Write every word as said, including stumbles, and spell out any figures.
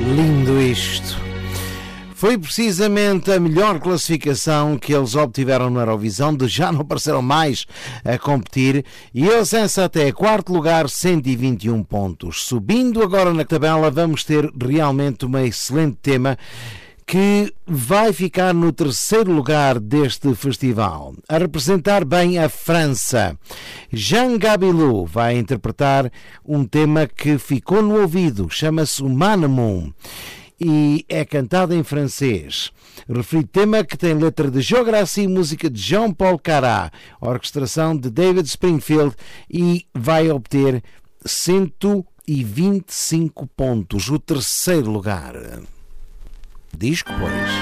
Lindo isto. Foi precisamente a melhor classificação que eles obtiveram na Eurovisão, de já não apareceram mais a competir, e eles essa até quarto lugar, cento e vinte e um pontos. Subindo agora na tabela, vamos ter realmente um excelente tema que vai ficar no terceiro lugar deste festival, a representar bem a França. Jean Gabilou vai interpretar um tema que ficou no ouvido, chama-se Humanum, e é cantado em francês. Referido tema que tem letra de Joe Grassi, música de Jean-Paul Carat, orquestração de David Springfield, e vai obter cento e vinte e cinco pontos, o terceiro lugar. Disco, pois.